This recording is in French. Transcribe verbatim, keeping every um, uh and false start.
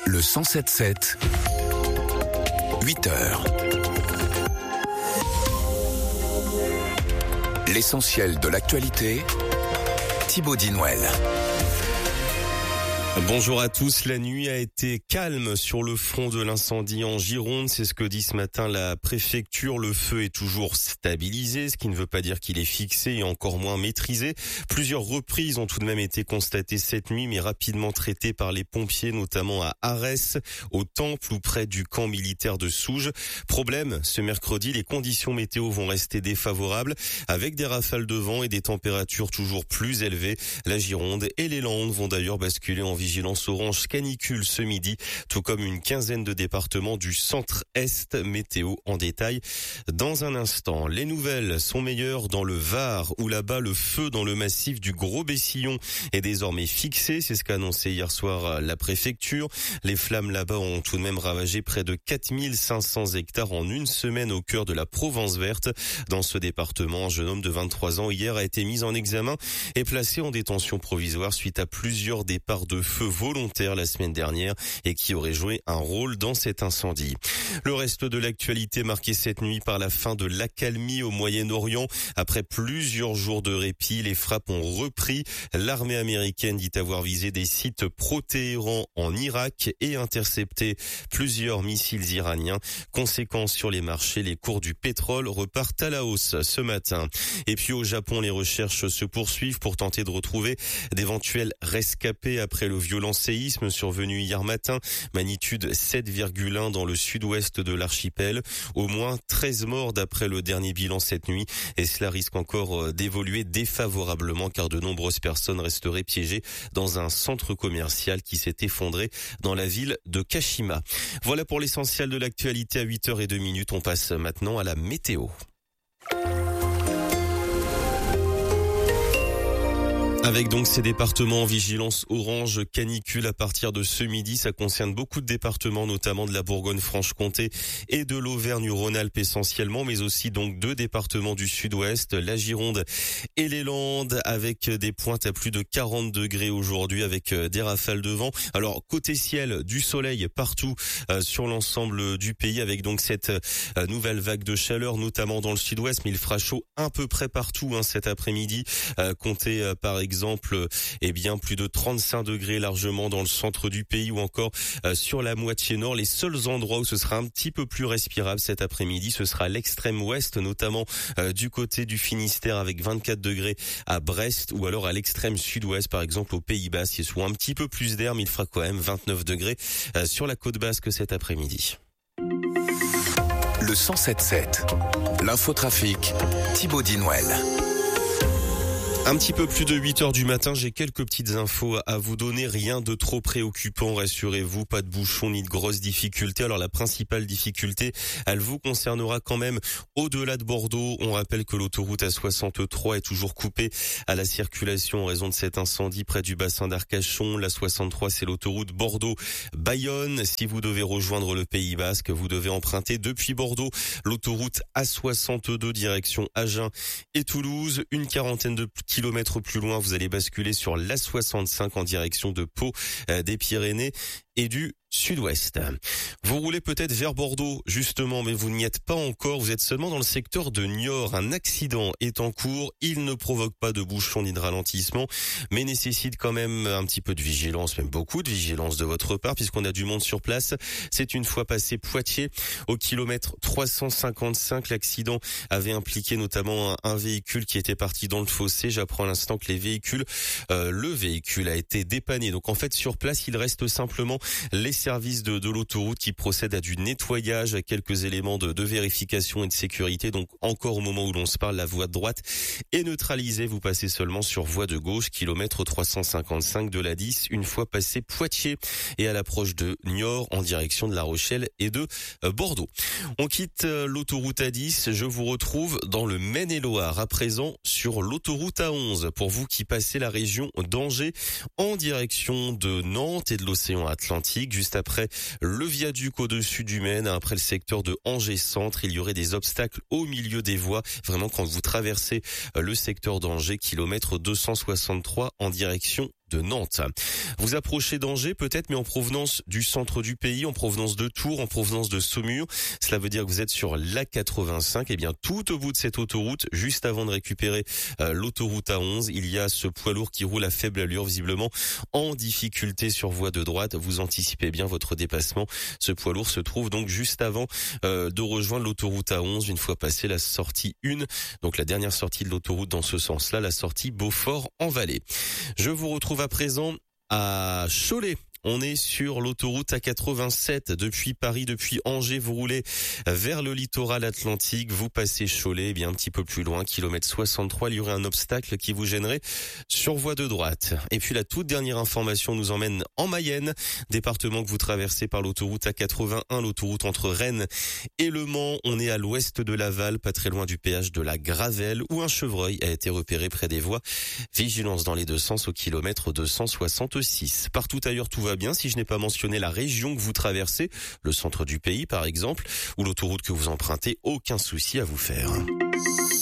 Le cent sept sept, huit heures. L'essentiel de l'actualité, Thibaut Dinouel. Bonjour à tous. La nuit a été calme sur le front de l'incendie en Gironde. C'est ce que dit ce matin la préfecture. Le feu est toujours stabilisé, ce qui ne veut pas dire qu'il est fixé et encore moins maîtrisé. Plusieurs reprises ont tout de même été constatées cette nuit, mais rapidement traitées par les pompiers, notamment à Arès, au Temple ou près du camp militaire de Souges. Problème, ce mercredi, les conditions météo vont rester défavorables, avec des rafales de vent et des températures toujours plus élevées. La Gironde et les Landes vont d'ailleurs basculer en vigilance orange canicule ce midi, tout comme une quinzaine de départements du centre-est. Météo en détail dans un instant. Les nouvelles sont meilleures dans le Var, où là-bas le feu dans le massif du Gros Bessillon est désormais fixé. C'est ce qu'a annoncé hier soir la préfecture. Les flammes là-bas ont tout de même ravagé près de quatre mille cinq cents hectares en une semaine au cœur de la Provence verte. Dans ce département, un jeune homme de vingt-trois ans hier a été mis en examen et placé en détention provisoire suite à plusieurs départs de feu volontaire la semaine dernière et qui aurait joué un rôle dans cet incendie. Le reste de l'actualité marqué cette nuit par la fin de l'accalmie au Moyen-Orient. Après plusieurs jours de répit, les frappes ont repris. L'armée américaine dit avoir visé des sites pro-Téhéran en Irak et intercepté plusieurs missiles iraniens. Conséquence sur les marchés, les cours du pétrole repartent à la hausse ce matin. Et puis au Japon, les recherches se poursuivent pour tenter de retrouver d'éventuels rescapés après le violent séisme survenu hier matin, magnitude sept virgule un dans le sud-ouest de l'archipel. Au moins treize morts d'après le dernier bilan cette nuit, et cela risque encore d'évoluer défavorablement car de nombreuses personnes resteraient piégées dans un centre commercial qui s'est effondré dans la ville de Kashima. Voilà pour l'essentiel de l'actualité à huit heures zéro deux minutes. On passe maintenant à la météo. Avec donc ces départements en vigilance orange canicule à partir de ce midi, ça concerne beaucoup de départements, notamment de la Bourgogne-Franche-Comté et de l'Auvergne-Rhône-Alpes essentiellement, mais aussi donc deux départements du sud-ouest, la Gironde et les Landes, avec des pointes à plus de quarante degrés aujourd'hui, avec des rafales de vent. Alors côté ciel, du soleil partout euh, sur l'ensemble du pays, avec donc cette euh, nouvelle vague de chaleur, notamment dans le sud-ouest, mais il fera chaud à peu près partout hein, cet après-midi. Euh, comptez euh, par exemple exemple, eh bien, plus de trente-cinq degrés largement dans le centre du pays ou encore euh, sur la moitié nord. Les seuls endroits où ce sera un petit peu plus respirable cet après-midi, ce sera l'extrême ouest, notamment euh, du côté du Finistère avec vingt-quatre degrés à Brest ou alors à l'extrême sud-ouest, par exemple au Pays Basque. Il soit un petit peu plus d'air, mais il fera quand même vingt-neuf degrés euh, sur la côte basque cet après-midi. Le cent sept sept, l'infotrafic, Thibaut Dinouel. Un petit peu plus de huit heures du matin, j'ai quelques petites infos à vous donner, rien de trop préoccupant, rassurez-vous, pas de bouchons ni de grosses difficultés. Alors la principale difficulté, elle vous concernera quand même au-delà de Bordeaux. On rappelle que l'autoroute A soixante-trois est toujours coupée à la circulation en raison de cet incendie près du bassin d'Arcachon. La soixante-trois, c'est l'autoroute Bordeaux-Bayonne. Si vous devez rejoindre le Pays Basque, vous devez emprunter depuis Bordeaux l'autoroute A soixante-deux direction Agen et Toulouse. Une quarantaine de kilomètres plus loin, vous allez basculer sur l'A soixante-cinq en direction de Pau, euh, des Pyrénées et du sud-ouest. Vous roulez peut-être vers Bordeaux, justement, mais vous n'y êtes pas encore. Vous êtes seulement dans le secteur de Niort. Un accident est en cours. Il ne provoque pas de bouchons ni de ralentissement, mais nécessite quand même un petit peu de vigilance, même beaucoup de vigilance de votre part, puisqu'on a du monde sur place. C'est une fois passé Poitiers, au kilomètre trois cent cinquante-cinq. L'accident avait impliqué notamment un, un véhicule qui était parti dans le fossé. J'apprends à l'instant que les véhicules, euh, le véhicule a été dépanné. Donc en fait, sur place, il reste simplement les services de, de l'autoroute qui procèdent à du nettoyage, à quelques éléments de, de vérification et de sécurité. Donc encore au moment où l'on se parle, la voie de droite est neutralisée. Vous passez seulement sur voie de gauche, kilomètre trois cent cinquante-cinq de l'A dix, une fois passé Poitiers et à l'approche de Niort en direction de La Rochelle et de Bordeaux. On quitte l'autoroute A dix, je vous retrouve dans le Maine-et-Loire, à présent sur l'autoroute A onze. Pour vous qui passez la région d'Angers en direction de Nantes et de l'océan Atlantique, juste après le viaduc au-dessus du Maine, après le secteur de Angers-Centre, il y aurait des obstacles au milieu des voies. Vraiment, quand vous traversez le secteur d'Angers, kilomètre deux cent soixante-trois en direction de Nantes. Vous approchez d'Angers peut-être, mais en provenance du centre du pays, en provenance de Tours, en provenance de Saumur. Cela veut dire que vous êtes sur l'A quatre-vingt-cinq. Et bien tout au bout de cette autoroute, juste avant de récupérer euh, l'autoroute A onze, il y a ce poids lourd qui roule à faible allure, visiblement en difficulté sur voie de droite. Vous anticipez bien votre dépassement. Ce poids lourd se trouve donc juste avant euh, de rejoindre l'autoroute A onze, une fois passé la sortie un, donc la dernière sortie de l'autoroute dans ce sens-là, la sortie Beaufort-en-Vallée. Je vous retrouve à présent à Cholet. On est sur l'autoroute A quatre-vingt-sept depuis Paris, depuis Angers. Vous roulez vers le littoral atlantique. Vous passez Cholet, et bien un petit peu plus loin, kilomètre soixante-trois. Il y aurait un obstacle qui vous gênerait sur voie de droite. Et puis la toute dernière information nous emmène en Mayenne, département que vous traversez par l'autoroute A quatre-vingt-un, l'autoroute entre Rennes et Le Mans. On est à l'ouest de Laval, pas très loin du péage de la Gravelle, où un chevreuil a été repéré près des voies. Vigilance dans les deux sens au kilomètre deux cent soixante-six. Partout ailleurs, tout va bien, si je n'ai pas mentionné la région que vous traversez, le centre du pays par exemple, ou l'autoroute que vous empruntez, aucun souci à vous faire.